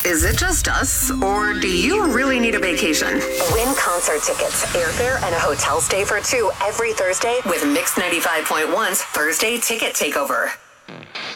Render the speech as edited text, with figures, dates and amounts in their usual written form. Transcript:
Is it just us, or do you really need a vacation? Win concert tickets, airfare, and a hotel stay for two every Thursday with Mix 95.1's Thursday Ticket Takeover.